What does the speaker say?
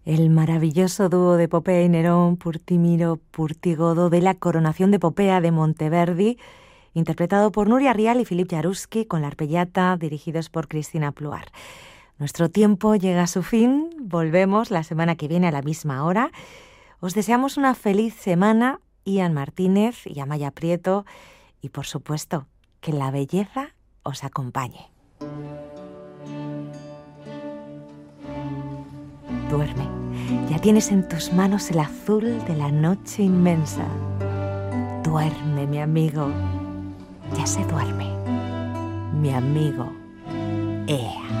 El maravilloso dúo de Popea y Nerón, Purtimiro Purtigodo, de la Coronación de Popea de Monteverdi, interpretado por Nuria Rial y Filip Jaruski, con la arpellata, dirigidos por Cristina Pluar. Nuestro tiempo llega a su fin, volvemos la semana que viene a la misma hora. Os deseamos una feliz semana, Ian Martínez y Amaya Prieto, y por supuesto, que la belleza os acompañe. Duerme, ya tienes en tus manos el azul de la noche inmensa. Duerme, mi amigo, ya se duerme, mi amigo Ea.